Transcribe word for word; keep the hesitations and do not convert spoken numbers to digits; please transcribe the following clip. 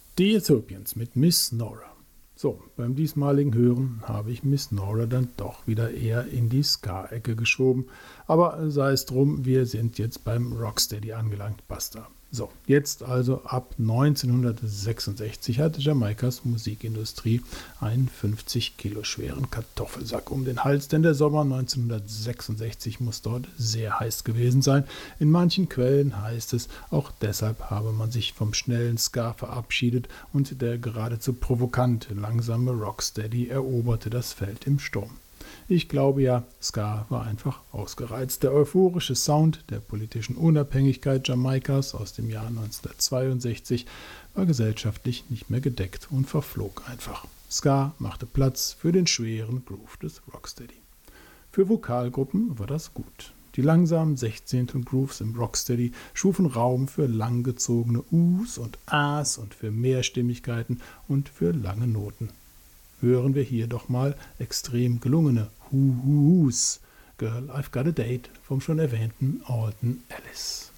Die Ethiopians mit Miss Nora. So, beim diesmaligen Hören habe ich Miss Nora dann doch wieder eher in die Ska-Ecke geschoben. Aber sei es drum, wir sind jetzt beim Rocksteady angelangt, basta. So, jetzt also ab neunzehnhundertsechsundsechzig hat Jamaikas Musikindustrie einen fünfzig Kilo schweren Kartoffelsack um den Hals, denn der Sommer neunzehnhundertsechsundsechzig muss dort sehr heiß gewesen sein. In manchen Quellen heißt es, auch deshalb habe man sich vom schnellen Ska verabschiedet und der geradezu provokante, langsame Rocksteady eroberte das Feld im Sturm. Ich glaube ja, Ska war einfach ausgereizt. Der euphorische Sound der politischen Unabhängigkeit Jamaikas aus dem Jahr neunzehnhundertzweiundsechzig war gesellschaftlich nicht mehr gedeckt und verflog einfach. Ska machte Platz für den schweren Groove des Rocksteady. Für Vokalgruppen war das gut. Die langsamen Sechzehntel-Grooves im Rocksteady schufen Raum für langgezogene Us und As und für Mehrstimmigkeiten und für lange Noten. Hören wir hier doch mal extrem gelungene Hu-Hu-Hus. Girl, I've Got a Date vom schon erwähnten Alton Ellis.